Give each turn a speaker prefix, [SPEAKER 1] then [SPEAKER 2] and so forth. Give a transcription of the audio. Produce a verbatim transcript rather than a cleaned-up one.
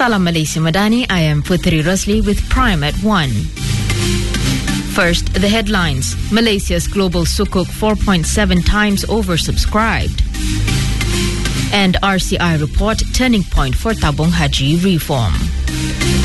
[SPEAKER 1] Salam Malaysia Madani, I am Putri Rusli with Prime at one. First, the headlines. Malaysia's global sukuk four point seven times oversubscribed. And R C I report turning point for Tabung Haji reform.